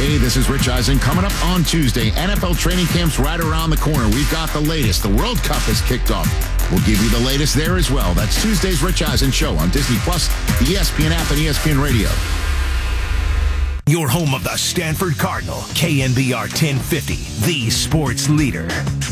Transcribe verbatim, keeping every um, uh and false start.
Hey, this is Rich Eisen. Coming up on Tuesday, N F L training camp's right around the corner. We've got the latest. The World Cup has kicked off. We'll give you the latest there as well. That's Tuesday's Rich Eisen Show on Disney Plus, the E S P N app, and E S P N Radio. Your home of the Stanford Cardinal, K N B R ten fifty, the sports leader.